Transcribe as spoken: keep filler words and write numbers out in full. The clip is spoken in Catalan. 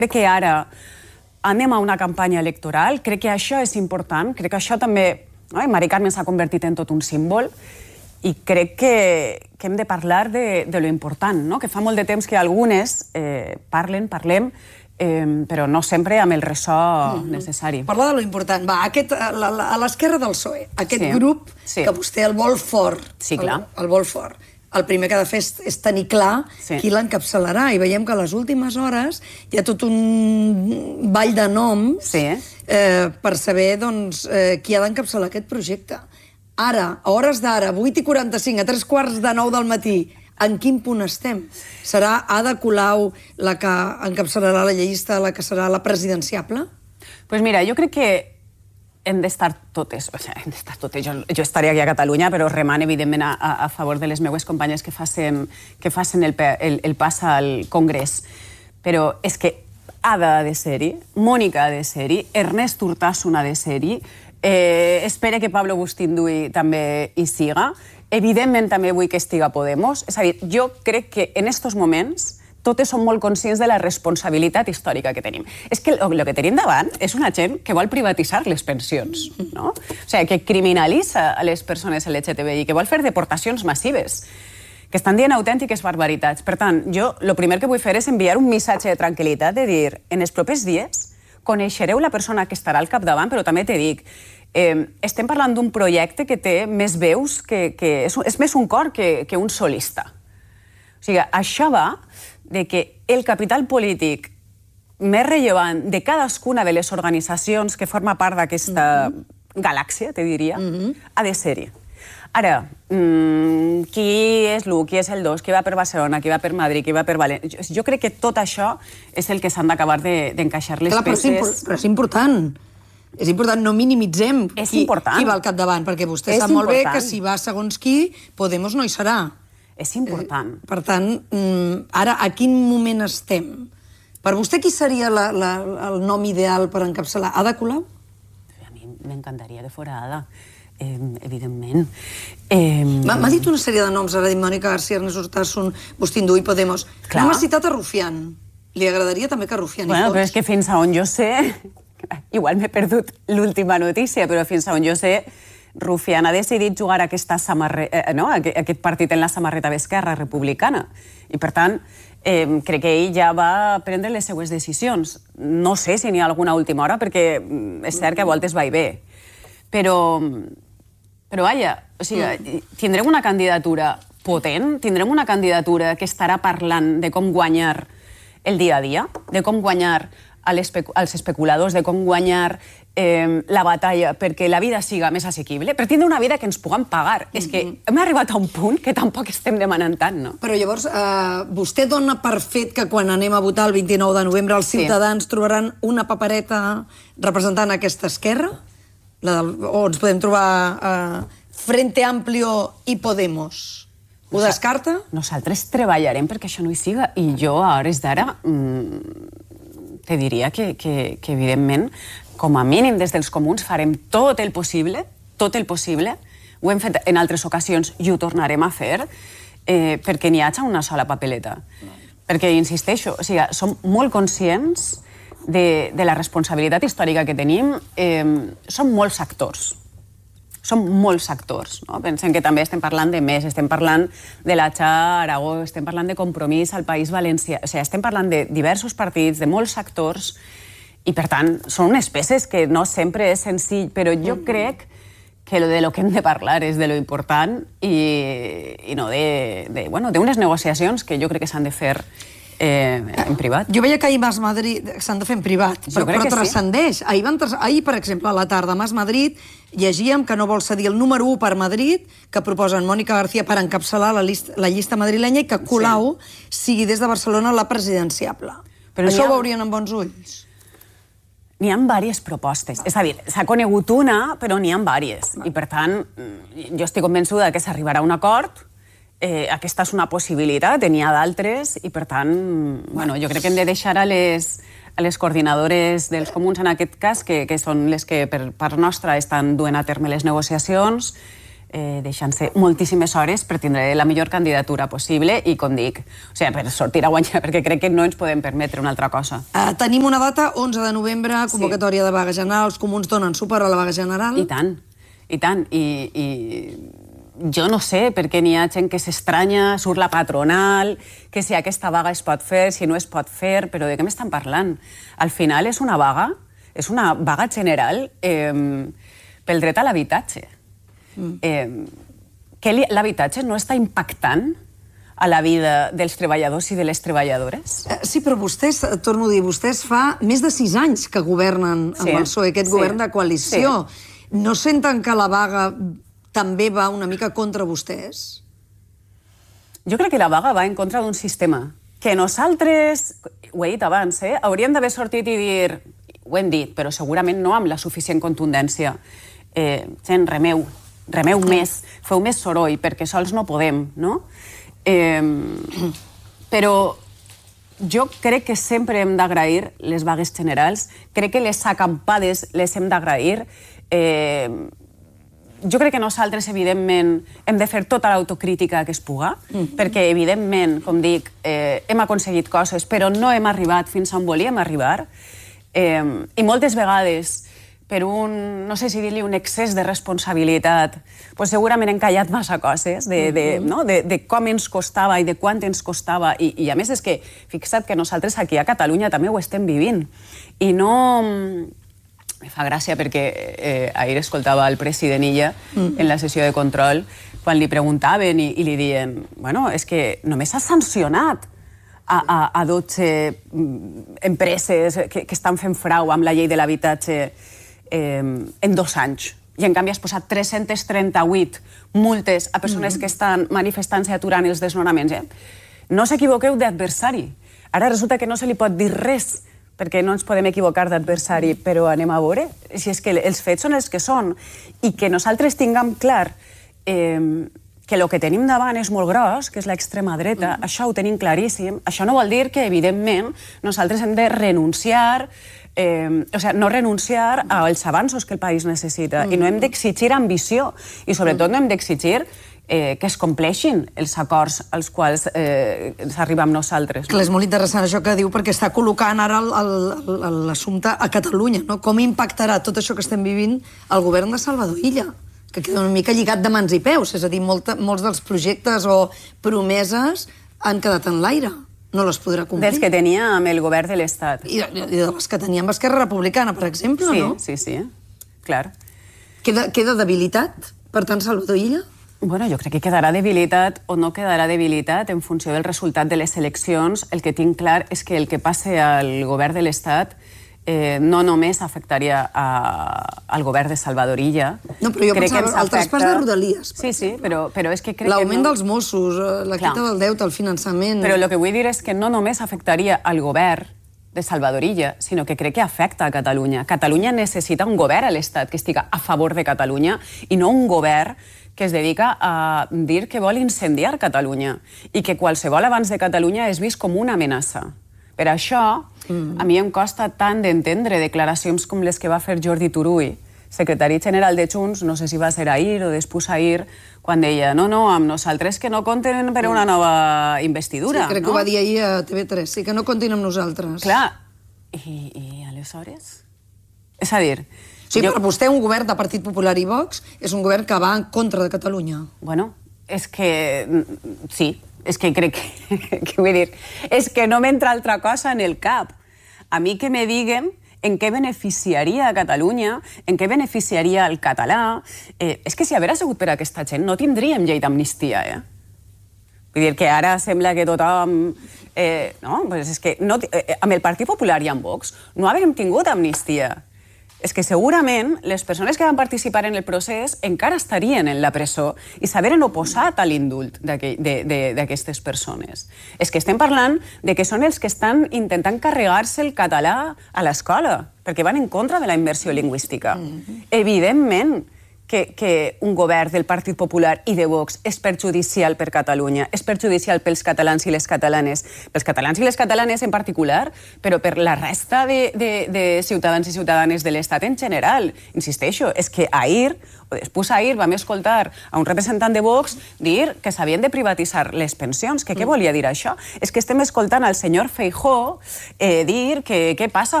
Crec que ara anem a una campanya electoral, crec que això és important, crec que això també, Mari Carmen s'ha convertit en tot un símbol, i crec que hem de parlar de lo important, que fa molt de temps que algunes parlen, parlem, però no sempre amb el ressò necessari. Parlar de lo important. Va, a l'esquerra del P S O E, aquest grup que vostè el vol fort, el vol fort, el primer que ha de fer és tenir clar qui l'encapçalarà, i veiem que a les últimes hores hi ha tot un ball de noms per saber qui ha d'encapçalar aquest projecte. Ara, a hores d'ara, vuit i quaranta-cinc, a tres quarts de nou del matí, en quin punt estem? Serà Ada Colau la que encapçalarà la lleista, la que serà la presidenciable? Doncs mira, jo crec que hem d'estar totes, o sigui, hem d'estar totes, jo estaré aquí a Catalunya, però remant, evidentment, a favor de les meves companyes que facin el pas al Congrés. Però és que Ada ha de ser-hi, Mònica ha de ser-hi, Ernest Urtasun ha de ser-hi, espero que Pablo Agustín-Dui també hi siga, evidentment també vull que estiga Podemos, és a dir, jo crec que en aquests moments totes som molt conscients de la responsabilitat històrica que tenim. És que el que tenim davant és una gent que vol privatitzar les pensions, no? O sigui, que criminalitza a les persones L G T B I, que vol fer deportacions massives, que estan dient autèntiques barbaritats. Per tant, jo el primer que vull fer és enviar un missatge de tranquil·litat, de dir, en els propers dies coneixereu la persona que estarà al capdavant, però també t'he dit, estem parlant d'un projecte que té més veus, que és més un cor que un solista. O sigui, això va de que el capital polític més rellevant de cadascuna de les organitzacions que forma part d'aquesta galàxia, te diria, ha de ser-hi. Ara, qui és l'u, qui és el dos, qui va per Barcelona, qui va per Madrid, qui va per València... Jo crec que tot això és el que s'han d'acabar d'encaixar les peces. Però és important. És important, no minimitzem qui va al capdavant, perquè vostè sap molt bé que si va segons qui, Podemos no hi serà. És important. Per tant, ara, a quin moment estem? Per vostè, qui seria el nom ideal per encapçalar? Ada Colau? A mi m'encantaria que fos Ada, evidentment. M'ha dit una sèrie de noms, ara ha dit Mònica García, Ernest Urtasun, Agustín-Dui, Podemos. No m'ha citat a Rufián. Li agradaria també que Rufián hi fos. Bueno, però és que fins a on jo sé... Igual m'he perdut l'última notícia, però fins a on jo sé, Rufián ha decidit jugar aquest partit en la samarreta d'Esquerra Republicana. I, per tant, crec que ell ja va prendre les seues decisions. No sé si n'hi ha alguna última hora, perquè és cert que a voltes va i ve. Però, però vaja, o sigui, tindrem una candidatura potent, tindrem una candidatura que estarà parlant de com guanyar el dia a dia, de com guanyar als especuladors, de com guanyar la batalla perquè la vida siga més assequible, per tindre una vida que ens puguem pagar. És que hem arribat a un punt que tampoc estem demanant tant, no? Però llavors, vostè dona per fet que quan anem a votar el vint-i-nou de novembre els ciutadans trobaran una papereta representant aquesta esquerra? O ens podem trobar Frente Amplio i Podemos? Ho descarta? Nosaltres treballarem perquè això no hi siga, i jo a hores d'ara te diria que, evidentment, com a mínim des dels comuns farem tot el possible, tot el possible, ho hem fet en altres ocasions i ho tornarem a fer, perquè n'hi hagi una sola papeleta. Perquè, insisteixo, som molt conscients de la responsabilitat històrica que tenim. Som molts actors. Som molts actors. Pensem que també estem parlant de més, estem parlant de la Xa Aragó, estem parlant de Compromís al País Valencià, o sigui, estem parlant de diversos partits, de molts actors, i per tant són unes peces que no sempre és senzill, però jo crec que de lo que hem de parlar és de lo important i no d'unes negociacions que jo crec que s'han de fer en privat. Jo veia que ahir Mas Madrid s'han de fer en privat, però transcendeix. Ahir, per exemple, a la tarda, Mas Madrid, llegíem que no vol cedir el número u per Madrid, que proposen Mònica García per encapçalar la llista madrilenya i que Colau sigui des de Barcelona la presidenciable. Això ho veurien amb bons ulls? N'hi ha diverses propostes. És a dir, s'ha conegut una, però n'hi ha diverses. I, per tant, jo estic convençuda que s'arribarà a un acord. Aquesta és una possibilitat, n'hi ha d'altres, i, per tant, jo crec que hem de deixar a les coordinadores dels comuns, en aquest cas, que són les que per part nostra estan duent a terme les negociacions, deixant-se moltíssimes hores per tindre la millor candidatura possible i, com dic, per sortir a guanyar, perquè crec que no ens podem permetre una altra cosa. Tenim una data, onze de novembre, convocatòria de vaga general. Els comuns donen suport a la vaga general? I tant, i tant. I jo no sé per què n'hi ha gent que s'estranya, surt la patronal, que si aquesta vaga es pot fer, si no es pot fer, però de què m'estan parlant? Al final és una vaga, és una vaga general pel dret a l'habitatge. Que l'habitatge no està impactant a la vida dels treballadors i de les treballadores? Sí, però vostès, torno a dir, vostès fa més de sis anys que governen amb el P S O E, aquest govern de coalició. No senten que la vaga també va una mica contra vostès? Jo crec que la vaga va en contra d'un sistema que nosaltres, ho he dit abans, hauríem d'haver sortit i dir, ho hem dit, però segurament no amb la suficient contundència. Gent, remeu, remeu més, feu més soroll, perquè sols no podem, no? Però jo crec que sempre hem d'agrair les vagues generals, crec que les acampades les hem d'agrair. Jo crec que nosaltres, evidentment, hem de fer tota l'autocrítica que es puga, perquè, evidentment, com dic, hem aconseguit coses, però no hem arribat fins on volíem arribar. I moltes vegades, per un, no sé si dir-li un excés de responsabilitat, segurament hem callat massa coses de com ens costava i de quant ens costava. I a més és que, fixa't que nosaltres aquí a Catalunya també ho estem vivint. I no... Me fa gràcia perquè ahir escoltava el president Illa en la sessió de control quan li preguntaven i li diuen bueno, és que només has sancionat a dotze empreses que estan fent frau amb la llei de l'habitatge en dos anys. I en canvi has posat tres-centes trenta-vuit multes a persones que estan manifestant-se aturant els desnonaments. No s'equivoqueu d'adversari. Ara resulta que no se li pot dir res perquè no ens podem equivocar d'adversari, però anem a veure si és que els fets són els que són i que nosaltres tinguem clar que el que tenim davant és molt gros, que és l'extrema dreta, això ho tenim claríssim. Això no vol dir que, evidentment, nosaltres hem de renunciar, o sigui, no renunciar als avanços que el país necessita i no hem d'exigir ambició i, sobretot, no hem d'exigir que es compleixin els acords als quals s'arriba amb nosaltres. És molt interessant això que diu, perquè està col·locant ara l'assumpte a Catalunya. Com impactarà tot això que estem vivint al govern de Salvador Illa? Que queda una mica lligat de mans i peus, és a dir, molts dels projectes o promeses han quedat en l'aire. No les podrà complir. Dels que tenia amb el govern de l'Estat. I de les que tenia amb Esquerra Republicana, per exemple, no? Sí, sí, sí, clar. Queda debilitat, per tant, Salvador Illa? Bueno, jo crec que quedarà debilitat o no quedarà debilitat en funció del resultat de les eleccions. El que tinc clar és que el que passe al govern de l'Estat no només afectaria al govern de Salvador Illa. No, però jo pensava al traspàs de Rodalies. Sí, sí, però és que crec que no... L'augment dels Mossos, la quita del deute, el finançament... Però el que vull dir és que no només afectaria al govern de Salvador Illa, sinó que crec que afecta a Catalunya. Catalunya necessita un govern a l'Estat que estiga a favor de Catalunya i no un govern que es dedica a dir que vol incendiar Catalunya i que qualsevol avanç de Catalunya és vist com una amenaça. Per això, a mi em costa tant d'entendre declaracions com les que va fer Jordi Turull, secretari general de Junts, no sé si va ser ahir o després ahir, quan deia, no, no, amb nosaltres que no compten per una nova investidura. Sí, crec que ho va dir ahir a T V tres, sí, que no comptin amb nosaltres. Clar, i aleshores? És a dir... Sí, per vostè un govern de Partit Popular i Vox és un govern que va en contra de Catalunya. Bueno, és que... sí, és que crec que... Què vull dir? És que no m'entra altra cosa en el cap. A mi que me diguen en què beneficiaria a Catalunya, en què beneficiaria el català... És que si hagués sigut per aquesta gent no tindríem llei d'amnistia, eh? Vull dir que ara sembla que tothom... No, és que amb el Partit Popular i amb Vox no havíem tingut amnistia. És que segurament les persones que van participar en el procés encara estarien en la presó i s'haveren oposat a l'indult d'aquestes persones. És que estem parlant de que són els que estan intentant carregar-se el català a l'escola, perquè van en contra de la immersió lingüística. Evidentment que, que un govern del Partit Popular i de Vox és perjudicial per Catalunya, és perjudicial pels catalans i les catalanes, pels catalans i les catalanes en particular, però per la resta de, de, de ciutadans i ciutadanes de l'Estat en general. Insisteixo, és que ahir, o després ahir, vam escoltar a un representant de Vox dir que s'havien de privatitzar les pensions. Que què volia dir això? És que estem escoltant al senyor Feijóo eh, dir que què passa